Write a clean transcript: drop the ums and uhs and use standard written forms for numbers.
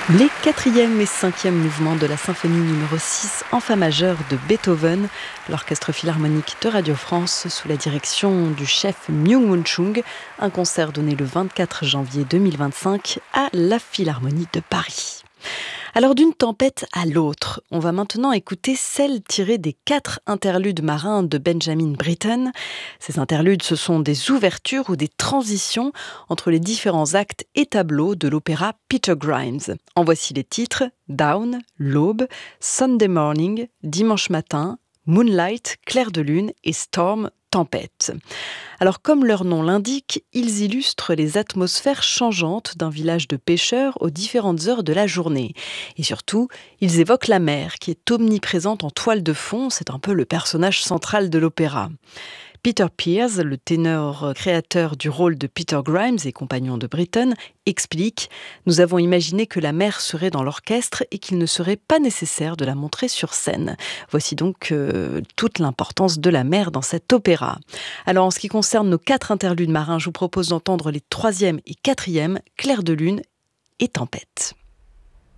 Les quatrième et cinquième mouvements de la symphonie numéro 6 en fa majeur de Beethoven, l'Orchestre Philharmonique de Radio France sous la direction du chef Myung-Whun Chung, un concert donné le 24 janvier 2025 à la Philharmonie de Paris. Alors d'une tempête à l'autre, on va maintenant écouter celle tirée des 4 interludes marins de Benjamin Britten. Ces interludes, ce sont des ouvertures ou des transitions entre les différents actes et tableaux de l'opéra Peter Grimes. En voici les titres: Dawn, l'aube, Sunday morning, dimanche matin, Moonlight, clair de lune et Storm, tempête. Alors comme leur nom l'indique, ils illustrent les atmosphères changeantes d'un village de pêcheurs aux différentes heures de la journée. Et surtout, ils évoquent la mer qui est omniprésente en toile de fond, c'est un peu le personnage central de l'opéra. Peter Pears, le ténor créateur du rôle de Peter Grimes et compagnon de Britten, explique: « Nous avons imaginé que la mer serait dans l'orchestre et qu'il ne serait pas nécessaire de la montrer sur scène. » Voici donc toute l'importance de la mer dans cet opéra. Alors en ce qui concerne nos 4 interludes marins, je vous propose d'entendre les 3e et 4e, Clair de lune et Tempête.